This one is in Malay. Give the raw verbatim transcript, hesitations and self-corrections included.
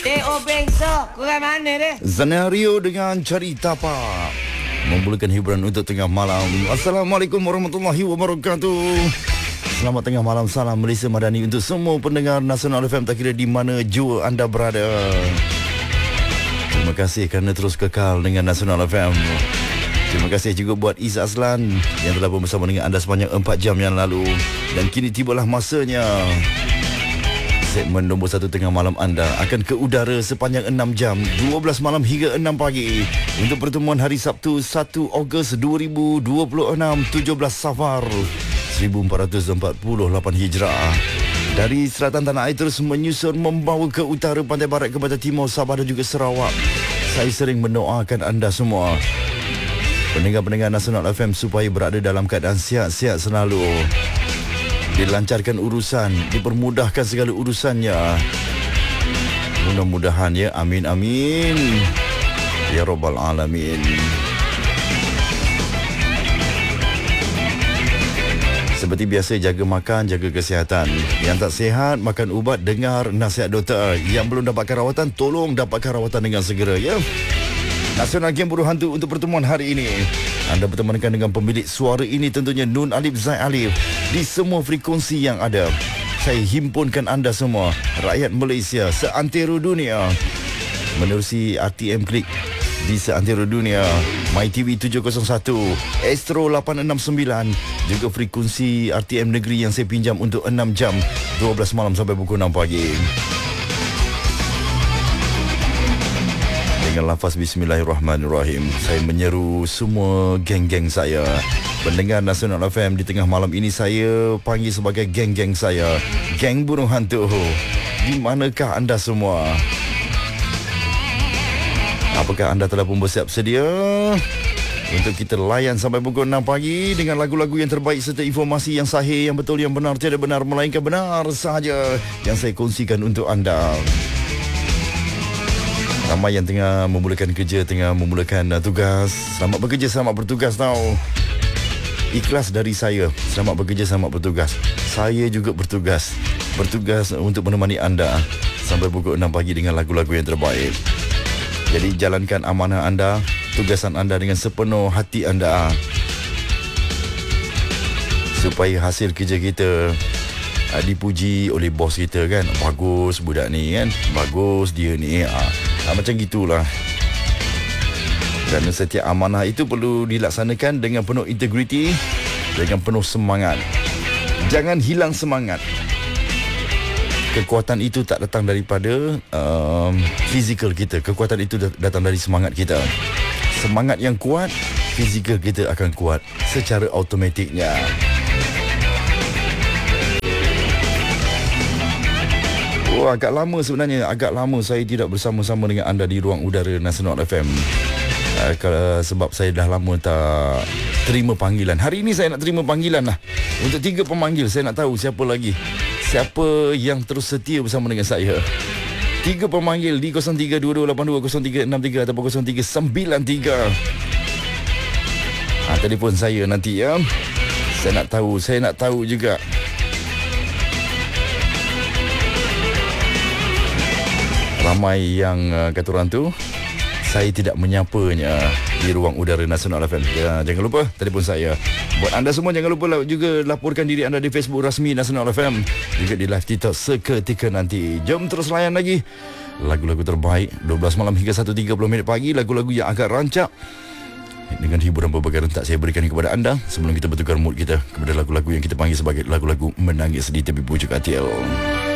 Teo Bengso, kurang mana deh? Zanario dengan Cerita Pak memulakan hiburan untuk tengah malam. Assalamualaikum warahmatullahi wabarakatuh. Selamat tengah malam, salam Malaysia Madani untuk semua pendengar Nasional F M, tak kira di mana jua anda berada. Terima kasih kerana terus kekal dengan Nasional F M. Terima kasih juga buat Izzat Aslan yang telah bersama dengan anda sepanjang empat jam yang lalu. Dan kini tibalah masanya segmen nombor satu tengah malam anda akan ke udara sepanjang enam jam, dua belas malam hingga enam pagi untuk pertemuan hari Sabtu satu Ogos dua ribu dua puluh enam, tujuh belas Safar seribu empat ratus empat puluh lapan Hijrah. Dari selatan tanah air terus menyusun membawa ke utara, pantai barat, ke pantai timur, Sabah dan juga Sarawak. Saya sering mendoakan anda semua, pendengar-pendengar Nasional F M, supaya berada dalam keadaan sihat-sihat selalu, dilancarkan urusan, dipermudahkan segala urusannya. Mudah-mudahan ya, amin amin ya rabbal alamin. Seperti biasa, jaga makan, jaga kesihatan. Yang tak sihat, makan ubat, dengar nasihat doktor. Yang belum dapatkan rawatan, tolong dapatkan rawatan dengan segera ya. Nasional Game Buruh Hantu untuk pertemuan hari ini, anda bertemankan dengan pemilik suara ini, tentunya Nun Alif Zaid Alif, di semua frekuensi yang ada. Saya himpunkan anda semua, rakyat Malaysia seantero dunia, menerusi R T M Klik di seantero dunia, MyTV tujuh kosong satu, Astro lapan enam sembilan, juga frekuensi R T M Negeri yang saya pinjam untuk enam jam, dua belas malam sampai pukul enam pagi. Dengan lafaz Bismillahirrahmanirrahim, saya menyeru semua geng-geng saya, pendengar Nasional F M, di tengah malam ini saya panggil sebagai geng-geng saya, Geng Buruh Hantu. Di manakah anda semua? Apakah anda telah pun bersiap sedia untuk kita layan sampai pukul enam pagi dengan lagu-lagu yang terbaik serta informasi yang sahih, yang betul, yang benar, tiada benar melainkan benar sahaja yang saya kongsikan untuk anda. Ramai yang tengah memulakan kerja, tengah memulakan uh, tugas. Selamat bekerja, selamat bertugas tau. Ikhlas dari saya. Selamat bekerja, selamat bertugas. Saya juga bertugas. Bertugas untuk menemani anda sampai pukul enam pagi dengan lagu-lagu yang terbaik. Jadi jalankan amanah anda, tugasan anda dengan sepenuh hati anda, supaya hasil kerja kita uh, dipuji oleh bos kita kan. Bagus budak ni kan. Bagus dia ni. Ah. Ha, macam gitulah. Kerana setiap amanah itu perlu dilaksanakan dengan penuh integriti, dengan penuh semangat. Jangan hilang semangat. Kekuatan itu tak datang daripada um, fizikal kita. Kekuatan itu datang dari semangat kita. Semangat yang kuat, fizikal kita akan kuat secara automatiknya. Oh, agak lama sebenarnya, agak lama saya tidak bersama-sama dengan anda di ruang udara Nasional F M. Uh, kalau, sebab saya dah lama tak terima panggilan. Hari ini saya nak terima panggilan lah. Untuk tiga pemanggil, saya nak tahu siapa lagi, siapa yang terus setia bersama dengan saya. Tiga pemanggil di kosong tiga dua dua lapan dua kosong tiga enam tiga ataupun kosong tiga sembilan tiga. Ha, telefon saya nanti ya. Saya nak tahu, saya nak tahu juga. Ramai yang uh, kata orang tu, saya tidak menyapanya di ruang udara Nasional F M. Ya, jangan lupa telefon saya. Buat anda semua, jangan lupa juga laporkan diri anda di Facebook rasmi Nasional F M, juga di live TikTok seketika nanti. Jom terus layan lagi lagu-lagu terbaik dua belas malam hingga satu tiga puluh minit pagi. Lagu-lagu yang agak rancak dengan hiburan berbagai rentak saya berikan kepada anda sebelum kita bertukar mood kita kepada lagu-lagu yang kita panggil sebagai lagu-lagu menangis di tepi pucuk katil.